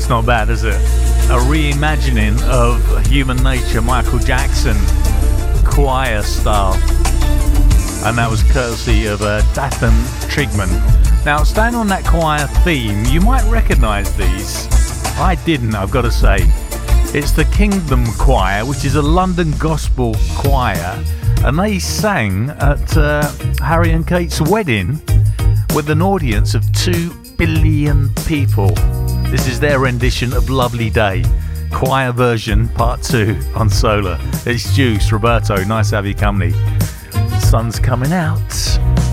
not bad, is it? A reimagining of Human Nature, Michael Jackson, choir style. And that was courtesy of Dathan Trigman. Now, staying on that choir theme, you might recognise these. I didn't, I've got to say. It's the Kingdom Choir, which is a London gospel choir, and they sang at Harry and Kate's wedding with an audience of 2 billion people. This is their rendition of Lovely Day, choir version part 2 on Solar. It's Juice, Roberto, nice to have you company. The sun's coming out.